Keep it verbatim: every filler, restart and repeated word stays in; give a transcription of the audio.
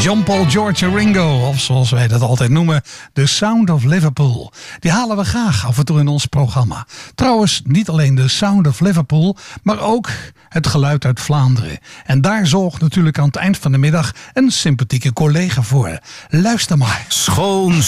Jean-Paul, George en Ringo, of zoals wij dat altijd noemen, The Sound of Liverpool. Die halen we graag af en toe in ons programma. Trouwens, niet alleen The Sound of Liverpool, maar ook het geluid uit Vlaanderen. En daar zorgt natuurlijk aan het eind van de middag een sympathieke collega voor. Luister maar. Schoon